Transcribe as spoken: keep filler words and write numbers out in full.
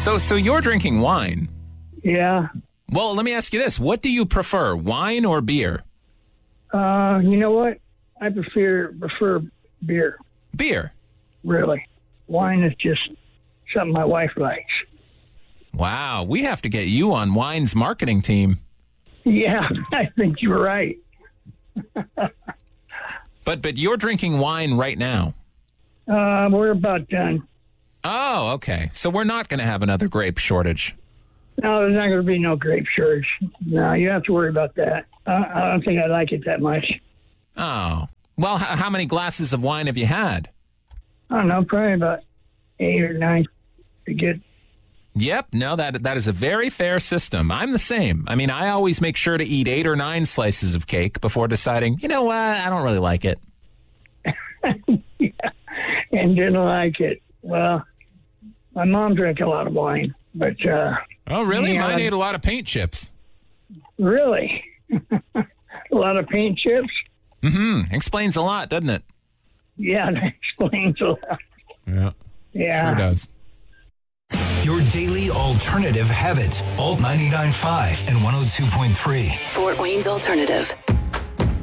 So, so you're drinking wine. Yeah. Well, let me ask you this. What do you prefer, wine or beer? Uh, you know what? I prefer prefer beer. Beer? Really. Wine is just something my wife likes. Wow. We have to get you on wine's marketing team. Yeah, I think you're right. But but you're drinking wine right now. Uh, we're about done. Oh, okay. So we're not going to have another grape shortage. No, there's not going to be no grape shortage. No, you don't have to worry about that. Uh, I don't think I like it that much. Oh. Well, h- how many glasses of wine have you had? I don't know, probably about eight or nine. Be good. Yep. No, that that is a very fair system. I'm the same. I mean, I always make sure to eat eight or nine slices of cake before deciding, you know what, I don't really like it. Yeah, and didn't like it. Well, my mom drank a lot of wine, but... Uh, Oh, really? yeah, Mine ate a lot of paint chips. Really? A lot of paint chips? Mm-hmm. Explains a lot, doesn't it? Yeah, that explains a lot. Yeah. Yeah. Sure does. Your daily alternative habit. Alt ninety-nine point five and one oh two point three. Fort Wayne's Alternative.